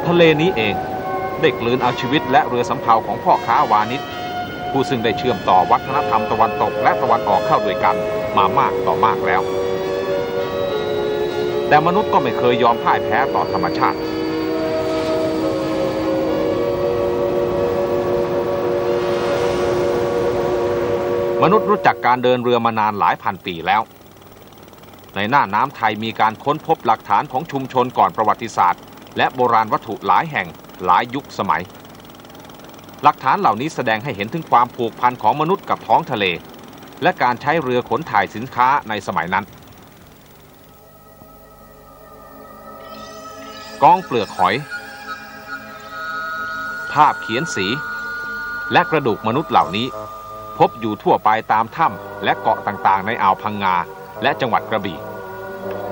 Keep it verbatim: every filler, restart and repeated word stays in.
ทะเลนี้เองได้กลืนเอาชีวิตและเรือสำเภาของพ่อค้าวานิชผู้ซึ่งได้เชื่อมต่อวัฒนธรรมตะวันตกและตะวันออกเข้าด้วยกันมามากต่อมากแล้วแต่มนุษย์ก็ไม่เคยยอมพ่ายแพ้ต่อธรรมชาติมนุษย์รู้จักการเดินเรือมานานหลายพันปีแล้วในหน้าน้ำไทยมีการค้นพบหลักฐานของชุมชนก่อนประวัติศาสตร์และโบราณวัตถุหลายแห่งหลายยุคสมัยหลักฐานเหล่านี้แสดงให้เห็นถึงความผูกพันของมนุษย์กับท้องทะเลและการใช้เรือขนถ่ายสินค้าในสมัยนั้นกองเปลือกหอยภาพเขียนสีและกระดูกมนุษย์เหล่านี้พบอยู่ทั่วไปตามถ้ำและเกาะต่างๆในอ่าวพังงาและจังหวัดกระบี่